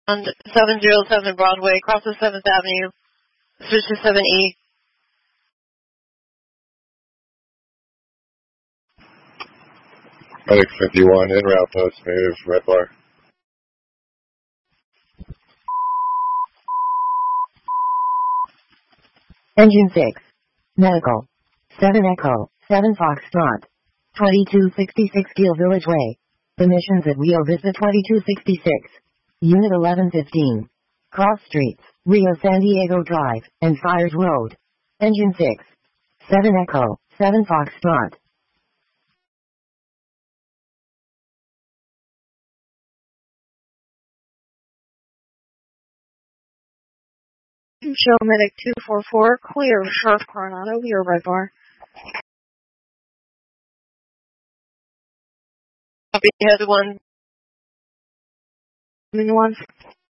On 707 Broadway, crosses 7th Avenue, switch to 7E. Medic 51, en route post, move, red bar. Engine 6. Medical. 7 Echo, 7 Foxtrot. 2266 Gill Village Way. Emissions at Rio Vista 2266. Unit 1115. Cross Streets, Rio San Diego Drive, and Fires Road. Engine 6. 7 Echo, 7 Foxtrot. Show Medic 244, clear Sheriff Coronado, your red bar. Copy, head 1.